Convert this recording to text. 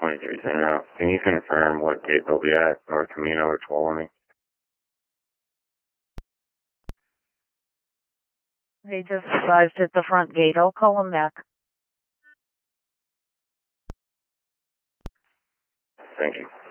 23's in and out. Can you confirm what gate they'll be at, North Camino or Tuolumne? They just arrived at the front gate. I'll call them back. Thank you.